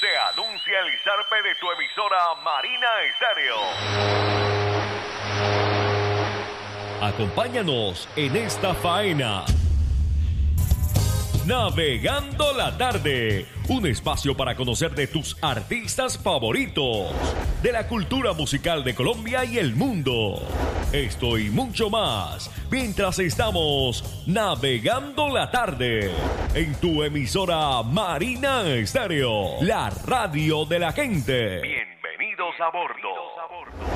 Se anuncia el zarpe de tu emisora Marina Estéreo. Acompáñanos en esta faena. Navegando la tarde, un espacio para conocer de tus artistas favoritos, de la cultura musical de Colombia y el mundo. Esto y mucho más, mientras estamos navegando la tarde, en tu emisora Marina Estéreo, la radio de la gente. Bienvenidos a bordo.